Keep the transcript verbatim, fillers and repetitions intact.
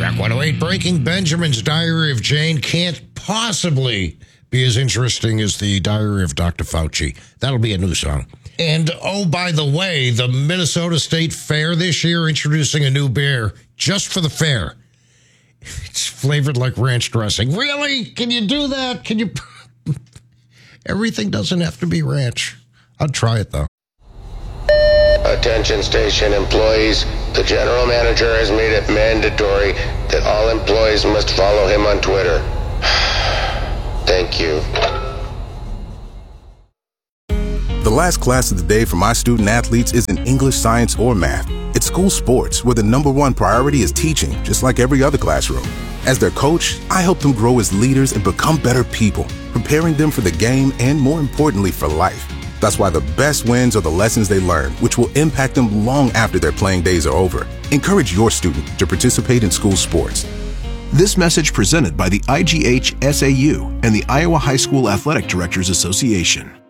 Rock one oh eight, Breaking Benjamin's Diary of Jane can't possibly be as interesting as the Diary of Doctor Fauci. That'll be a new song. And, oh, by the way, the Minnesota State Fair this year introducing a new beer just for the fair. It's flavored like ranch dressing. Really? Can you do that? Can you? Everything doesn't have to be ranch. I'd try it, though. Attention station employees. The general manager has made it mandatory that all employees must follow him on Twitter. Thank you. The last class of the day for my student athletes isn't English, science, or math. It's school sports, where the number one priority is teaching, just like every other classroom. As their coach, I help them grow as leaders and become better people, preparing them for the game and, more importantly, for life. That's why the best wins are the lessons they learn, which will impact them long after their playing days are over. Encourage your student to participate in school sports. This message presented by the I G H S A U and the Iowa High School Athletic Directors Association.